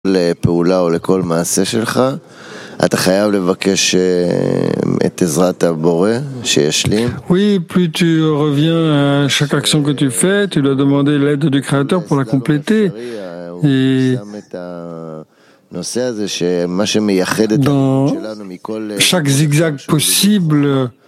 לפעולה או לכל מעשה שלך, אתה חייב לבקש את עזרת הבורא שישלים. Oui, plus tu reviens à chaque action que tu fais, tu dois demander l'aide du Créateur pour la compléter. Et dans chaque zigzag possible,